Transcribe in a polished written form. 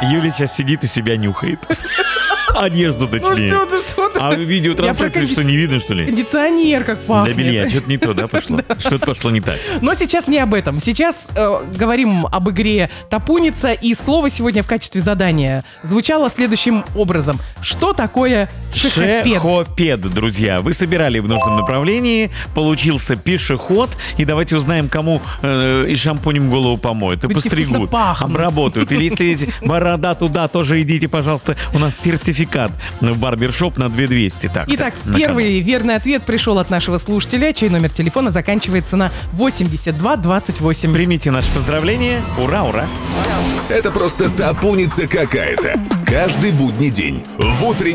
Юля сейчас сидит и себя нюхает. Одежду точнее. Ну что ты? А видеотрансляции что, не видно, что ли? Кондиционер как пахнет. Для белья. Что-то не то, да, пошло? Что-то пошло не так. Но сейчас не об этом. Сейчас говорим об игре «Топуница», и слово сегодня в качестве задания звучало следующим образом. Что такое шехопед? Шехопед, друзья. Вы собирали в нужном направлении, получился пешеход, и давайте узнаем, кому и шампунем голову помоют, и Будете вкусно постригут, пахнуть. обработают. Или если борода туда, тоже идите, пожалуйста. У нас сертификат в барбершоп на 2200. Так, Итак, первый верный ответ пришел от нашего слушателя, чей номер телефона заканчивается на 8228. Примите наше поздравление. Ура, ура. Это просто топуница какая-то. Каждый будний день в утреннем